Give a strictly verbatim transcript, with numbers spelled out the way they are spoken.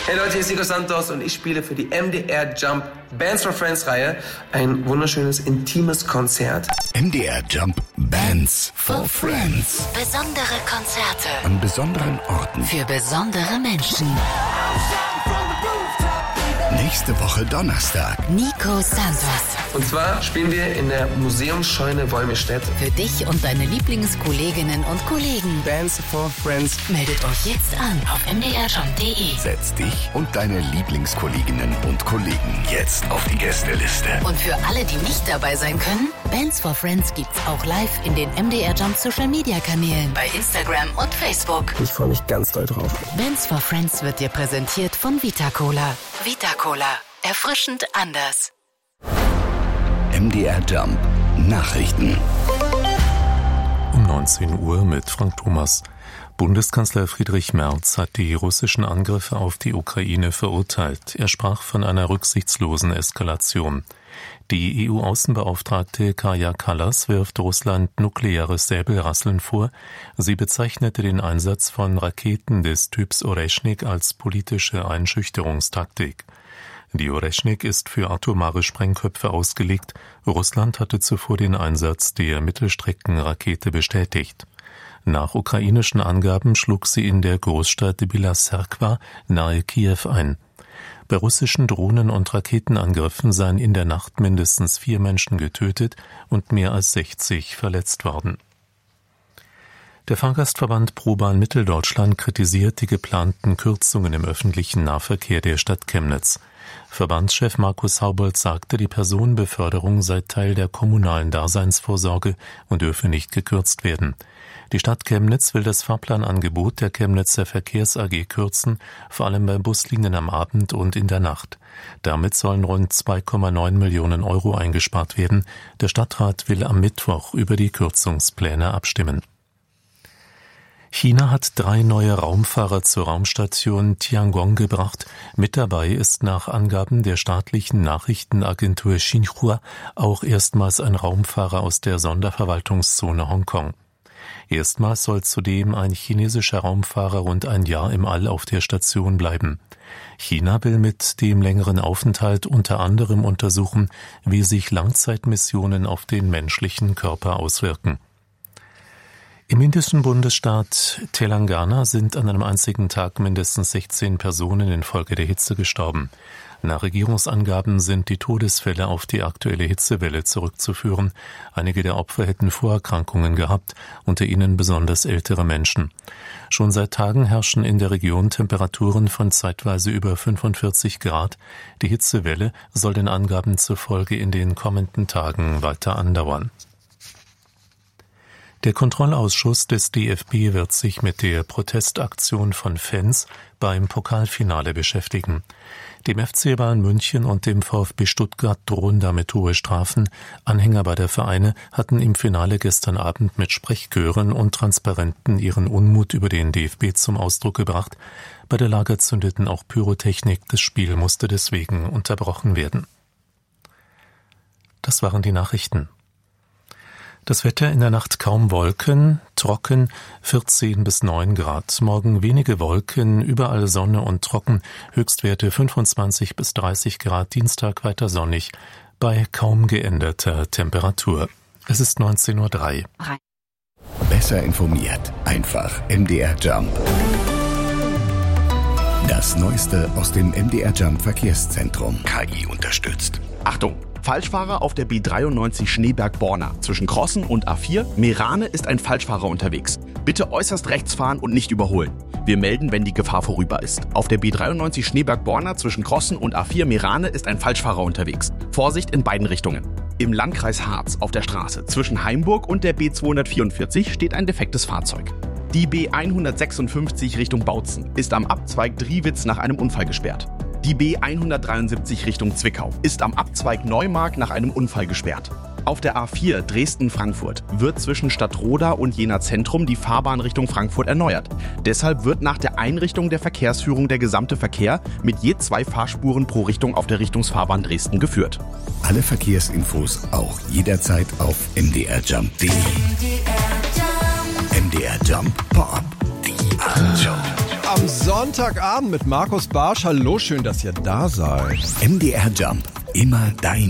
Hey Leute, hier ist Nico Santos und ich spiele für die M D R Jump Bands for Friends Reihe ein wunderschönes, intimes Konzert. M D R Jump Bands for Friends. Besondere Konzerte an besonderen Orten für besondere Menschen. Nächste Woche Donnerstag. Nico Santos. Und zwar spielen wir in der Museumsscheune Wolmirstedt. Für dich und deine Lieblingskolleginnen und Kollegen. Bands for Friends. Meldet euch jetzt an auf m d r jump punkt d e. Setz dich und deine Lieblingskolleginnen und Kollegen jetzt auf die Gästeliste. Und für alle, die nicht dabei sein können, Bands for Friends gibt's auch live in den M D R Jump Social Media Kanälen bei Instagram und Facebook. Ich freue mich ganz doll drauf. Bands for Friends wird dir präsentiert von Vita Cola. Vita Cola. Erfrischend anders. M D R Jump Nachrichten. Um neunzehn Uhr mit Frank Thomas. Bundeskanzler Friedrich Merz hat die russischen Angriffe auf die Ukraine verurteilt. Er sprach von einer rücksichtslosen Eskalation. Die E U-Außenbeauftragte Kaja Kallas wirft Russland nukleares Säbelrasseln vor. Sie bezeichnete den Einsatz von Raketen des Typs Oreschnik als politische Einschüchterungstaktik. Die Oreschnik ist für atomare Sprengköpfe ausgelegt. Russland hatte zuvor den Einsatz der Mittelstreckenrakete bestätigt. Nach ukrainischen Angaben schlug sie in der Großstadt Bila Tserkva nahe Kiew ein. Bei russischen Drohnen- und Raketenangriffen seien in der Nacht mindestens vier Menschen getötet und mehr als sechzig verletzt worden. Der Fahrgastverband ProBahn Mitteldeutschland kritisiert die geplanten Kürzungen im öffentlichen Nahverkehr der Stadt Chemnitz. Verbandschef Markus Haubold sagte, die Personenbeförderung sei Teil der kommunalen Daseinsvorsorge und dürfe nicht gekürzt werden. Die Stadt Chemnitz will das Fahrplanangebot der Chemnitzer Verkehrs A G kürzen, vor allem bei Buslinien am Abend und in der Nacht. Damit sollen rund zwei Komma neun Millionen Euro eingespart werden. Der Stadtrat will am Mittwoch über die Kürzungspläne abstimmen. China hat drei neue Raumfahrer zur Raumstation Tiangong gebracht. Mit dabei ist nach Angaben der staatlichen Nachrichtenagentur Xinhua auch erstmals ein Raumfahrer aus der Sonderverwaltungszone Hongkong. Erstmals soll zudem ein chinesischer Raumfahrer rund ein Jahr im All auf der Station bleiben. China will mit dem längeren Aufenthalt unter anderem untersuchen, wie sich Langzeitmissionen auf den menschlichen Körper auswirken. Im indischen Bundesstaat Telangana sind an einem einzigen Tag mindestens sechzehn Personen infolge der Hitze gestorben. Nach Regierungsangaben sind die Todesfälle auf die aktuelle Hitzewelle zurückzuführen. Einige der Opfer hätten Vorerkrankungen gehabt, unter ihnen besonders ältere Menschen. Schon seit Tagen herrschen in der Region Temperaturen von zeitweise über fünfundvierzig Grad. Die Hitzewelle soll den Angaben zufolge in den kommenden Tagen weiter andauern. Der Kontrollausschuss des D F B wird sich mit der Protestaktion von Fans beim Pokalfinale beschäftigen. Dem F C Bayern München und dem VfB Stuttgart drohen damit hohe Strafen. Anhänger beider Vereine hatten im Finale gestern Abend mit Sprechchören und Transparenten ihren Unmut über den D F B zum Ausdruck gebracht. Bei der Lager zündeten auch Pyrotechnik. Das Spiel musste deswegen unterbrochen werden. Das waren die Nachrichten. Das Wetter in der Nacht kaum Wolken, trocken, vierzehn bis neun Grad. Morgen wenige Wolken, überall Sonne und trocken, Höchstwerte fünfundzwanzig bis dreißig Grad, Dienstag weiter sonnig, bei kaum geänderter Temperatur. Es ist neunzehn Uhr drei. Besser informiert, einfach M D R Jump. Das Neueste aus dem M D R Jump Verkehrszentrum. K I unterstützt. Achtung! Falschfahrer auf der B dreiundneunzig Schneeberg-Borna. Zwischen Crossen und A vier Meerane ist ein Falschfahrer unterwegs. Bitte äußerst rechts fahren und nicht überholen. Wir melden, wenn die Gefahr vorüber ist. Auf der B dreiundneunzig Schneeberg-Borna zwischen Crossen und A vier Meerane ist ein Falschfahrer unterwegs. Vorsicht in beiden Richtungen. Im Landkreis Harz auf der Straße zwischen Haimburg und der B zweihundertvierundvierzig steht ein defektes Fahrzeug. Die B hundertsechsundfünfzig Richtung Bautzen ist am Abzweig Driewitz nach einem Unfall gesperrt. Die B hundertdreiundsiebzig Richtung Zwickau ist am Abzweig Neumark nach einem Unfall gesperrt. Auf der A vier Dresden-Frankfurt wird zwischen Stadtroda und Jena Zentrum die Fahrbahn Richtung Frankfurt erneuert. Deshalb wird nach der Einrichtung der Verkehrsführung der gesamte Verkehr mit je zwei Fahrspuren pro Richtung auf der Richtungsfahrbahn Dresden geführt. Alle Verkehrsinfos auch jederzeit auf m d r jump punkt d e. M D R Jump Pop. Die Abendshow. I'm Sonntagabend mit Markus Barsch. Hallo, schön, dass ihr da seid. M D R Jump. Immer deine